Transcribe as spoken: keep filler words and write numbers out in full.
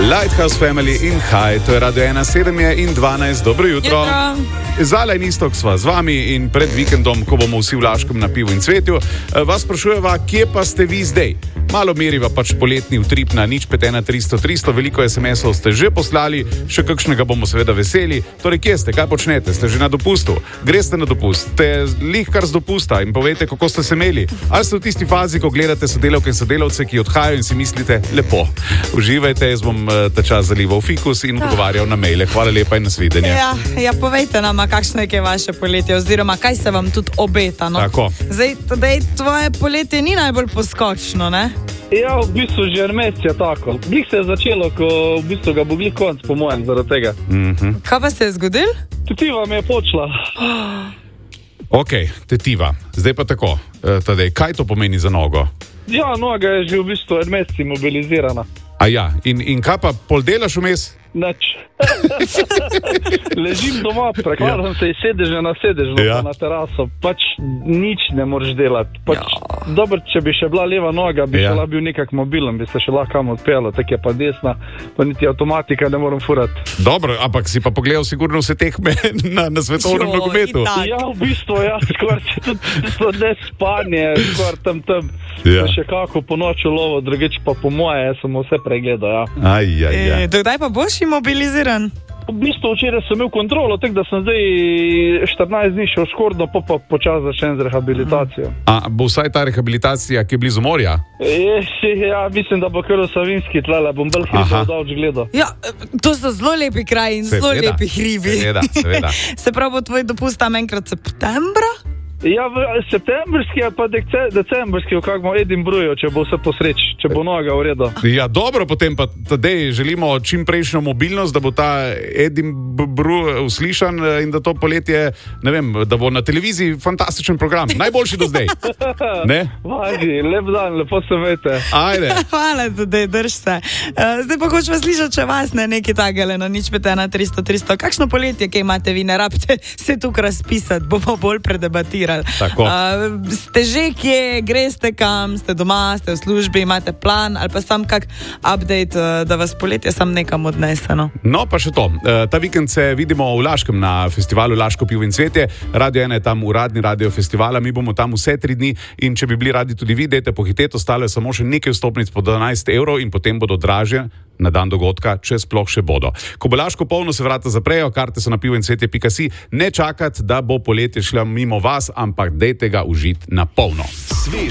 Lighthouse Family in High, to je Radio ena, sedem je in dvanajst, dobro jutro. Zala in Istok sva z vami in pred vikendom, ko bomo vsi v Laškem na pivu in cvetju, vas sprašujeva, kje pa ste vi zdaj? Malo meriva pač poletni utrip na nič pet ena tristo tristo, veliko es em esov ste že poslali, še kakšnega bomo seveda veseli. Torej, kje ste, kaj počnete? Ste že na dopustu? Greste na dopust? Ste lih kar z dopusta in povejte, kako ste se imeli? Ali ste v tisti fazi, ko gledate sodelavke in sodelavce, ki odhajajo in si mislite, lepo, uživajte, jaz bom ta čas zalival fikus in odgovarjal na maile. Hvala lepa in nasvidenje. Ja, ja, povejte nama, kakšno je vaše poletje oziroma kaj se vam tudi obeta, no? Tako. Zdaj, tadej, tvoje poletje ni najbolj poskočno, ne? Ja, v bistvu že en mesec je tako. Glih se je začelo, ko v bistvu ga bo glih konc, po mojem, zaradi tega. Mm-hmm. Kaj pa se je zgodil? Tetiva me je počela. Ok, tetiva. Zdaj pa tako. E, tadej, kaj to pomeni za nogo? Ja, noga je že v bistvu en mesec imobilizirana. A ja, in, in kaj pa, pol delaš vmes? Nič. Ležim doma, prekladam ja. se iz sedeža na sedež, ja. na teraso. Pač nič ne moreš delati. Pač ja. Dobro, če bi še bila leva noga, bi ja. še bil nekak mobilen, bi se še lahko kam odpeljal, tako je pa desna, pa niti avtomatika ne moram furati. Dobro, ampak si pa pogledal sigurno vse tekme na, na svetovnem nogometu. Ja, v bistvu, ja, skoraj tudi ne spanje, skoraj tam tam. Ja. Še kako po noču lovo, drugič pa po moje, sem vse pregledal, ja. Aj, aj, aj. E, dokdaj pa boš imobiliziran? V bistvu včeraj sem imel kontrolo, tako da sem zdaj štirinajst dni šel škorno, pa pa počas začen z rehabilitacijo. A bo vsaj ta rehabilitacija, ki je blizu morja? E, ja, mislim, da bo kar v Savinski tlele, bom bolj hitro davč gledal. Ja, to so zelo lepi kraji in zelo lepi hribi. Seveda, seveda. Se pravi, bo tvoj dopust tam enkrat septembra? Ja, v septembrski ali pa decembrski, v kakmo Edinburghu, če bo vse posreč, če bo noga v redu. Ja, dobro, potem pa tadej želimo čim prejšnjo mobilnost, da bo ta Edinburgh uslišan in da to poletje, ne vem, da bo na televiziji fantastičen program. Najboljši do zdaj. Ne? Važi, lep dan, lepo se imejte. Ajde. Hvala tudi, drž se. Uh, zdaj pa hočem slišati, če vas ne nekaj takele, no nič pet ena tristo tristo. Kakšno poletje, kaj imate vi, ne rabite se tukaj razpisati, bomo bolj predebatirali. Uh, ste že kje, greste kam, ste doma, ste v službi, imate plan ali pa sam kak update, uh, da vas poletje sam nekam odnese, no? No, pa še to. Uh, ta vikend se vidimo v Laškem na festivalu Laško pivo in cvetje. Radio ena je tam uradni radio festivala, mi bomo tam vse tri dni in če bi bili radi tudi vi, dajte pohiteti, ostalo je samo še nekaj vstopnic po dvanajst evrov in potem bodo dražje na dan dogodka, če sploh še bodo. Ko bo Laško polno, se vrata zaprejo, karte so na pivo in cvetje pika si. Ne čakati, da bo poletje šlo mimo vas, ampak dejte ga užiti na polno. Svež